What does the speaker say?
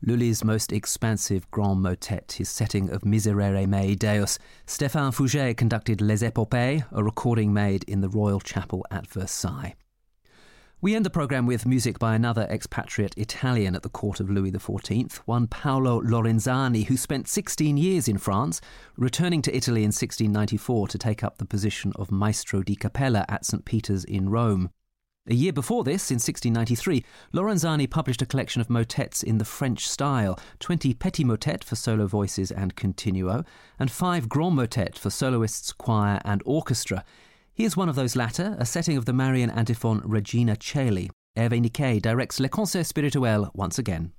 Lully's most expansive grand motet, his setting of Miserere Mei Deus. Stéphane Fouget conducted Les Épopées, a recording made in the Royal Chapel at Versailles. We end the programme with music by another expatriate Italian at the court of Louis XIV, one Paolo Lorenzani, who spent 16 years in France, returning to Italy in 1694 to take up the position of Maestro di Cappella at St. Peter's in Rome. A year before this, in 1693, Lorenzani published a collection of motets in the French style, 20 petit motets for solo voices and continuo, and 5 grand motets for soloists, choir and orchestra. Here's one of those latter, a setting of the Marian antiphon Regina Caeli. Hervé Niquet directs Les Concerts Spirituels once again.